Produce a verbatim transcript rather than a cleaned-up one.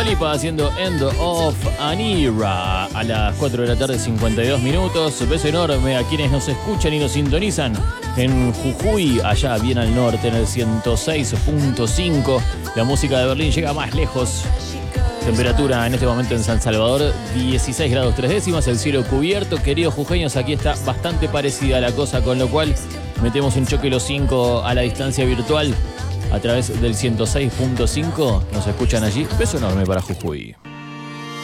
Dua Lipa haciendo End of an Era a las cuatro de la tarde, cincuenta y dos minutos. Beso enorme a quienes nos escuchan y nos sintonizan en Jujuy, allá bien al norte, en el ciento seis punto cinco. La música de Berlín llega más lejos. Temperatura en este momento en San Salvador, dieciséis grados tres décimas, el cielo cubierto. Queridos jujeños, aquí está bastante parecida la cosa, con lo cual metemos un choque los cinco a la distancia virtual a través del ciento seis punto cinco. Nos escuchan allí. Beso enorme para Jujuy.